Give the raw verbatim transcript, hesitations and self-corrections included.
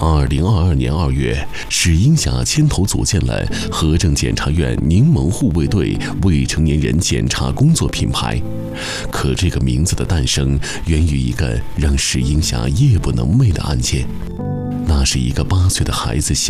二零二二年二月，史英霞牵头组建了河政检察院柠檬护卫队未成年人检察工作品牌。可这个名字的诞生源于一个让史英霞夜不能寐的案件。那是一个八岁的孩子小